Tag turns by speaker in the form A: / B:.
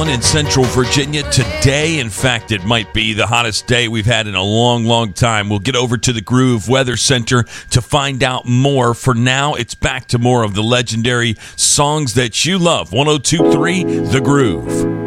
A: In Central Virginia today. In fact, it might be the hottest day we've had in a long, long time. We'll get over to the Groove Weather Center to find out more. For now, it's back to more of the legendary songs that you love. 102.3 The Groove.